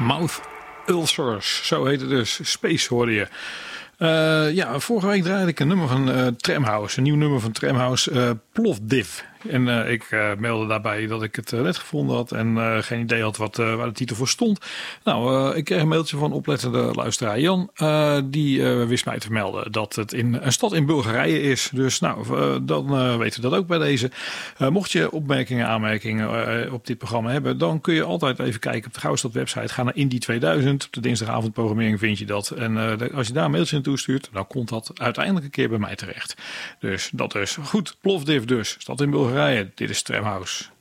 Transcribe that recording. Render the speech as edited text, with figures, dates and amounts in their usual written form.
Mouth Ulcers, zo heet het dus. Space hoorde je. Vorige week draaide ik een nummer van Tramhouse. Een nieuw nummer van Tramhouse, Plovdiv. En ik meldde daarbij dat ik het net gevonden had en geen idee had waar de titel voor stond. Nou, ik kreeg een mailtje van oplettende luisteraar Jan. Die wist mij te melden dat het in een stad in Bulgarije is. Dus dan weten we dat ook bij deze. Mocht je opmerkingen, aanmerkingen op dit programma hebben, dan kun je altijd even kijken op de Gouwstad website. Ga naar Indie 2000. Op de dinsdagavondprogrammering vind je dat. En als je daar een mailtje naartoe stuurt, dan komt dat uiteindelijk een keer bij mij terecht. Dus dat is goed. Plovdiv dus. Stad in Bulgarije. Dit is Tramhouse.